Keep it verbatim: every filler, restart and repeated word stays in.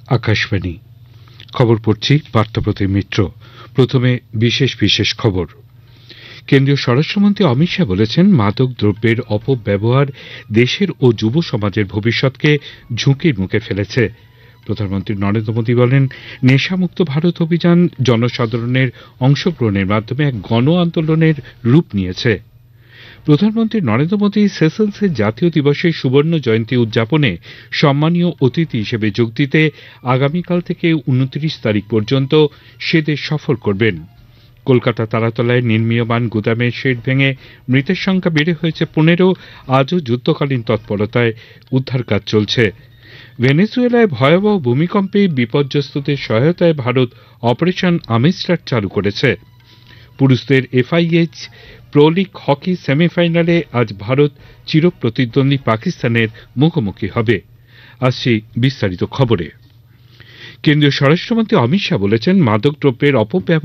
আকাশবাণী খবর পড়ছি পার্থপ্রতিম মিত্র। প্রথমে বিশেষ বিশেষ খবর। কেন্দ্রীয় স্বরাষ্ট্রমন্ত্রী অমিত শাহ বলেছেন, মাদক দ্রব্যের অপব্যবহার দেশের ও যুব সমাজের ভবিষ্যৎকে ঝুঁকির মুখে ফেলেছে। প্রধানমন্ত্রী নরেন্দ্র মোদী বলেন, নেশামুক্ত ভারত অভিযান জনসাধারণের অংশগ্রহণের মাধ্যমে এক গণ আন্দোলনের রূপ নিয়েছে। প্রধানমন্ত্রী নরেন্দ্র মোদী সেসেলসের জাতীয় দিবসের সুবর্ণ জয়ন্তী উদযাপনে সম্মানীয় অতিথি হিসেবে যোগ দিতে আগামীকাল থেকে উনত্রিশ তারিখ পর্যন্ত সে দেশ সফর করবেন। কলকাতা তারাতলায় নির্মীয়মান গুদামের শেড ভেঙে মৃতের সংখ্যা বেড়ে হয়েছে পনেরো। আজও যুদ্ধকালীন তৎপরতায় উদ্ধার কাজ চলছে। ভেনেজুয়েলায় ভয়াবহ ভূমিকম্পে বিপর্যস্তদের সহায়তায় ভারত অপারেশন আমিস্টার চালু করেছে। পুরুষদের এফআইএইচ প্রো লিগ হকি সেমিফাইনালে আজ ভারত চিরপ্রতিদ্বন্দ্বী পাকিস্তানের মুখোমুখি হবে। আসছি বিস্তারিত খবরে। কেন্দ্রীয় স্বরাষ্ট্রমন্ত্রী অমিত শাহ বলেছেন, মাদক দ্রব্যের অপব্যবহার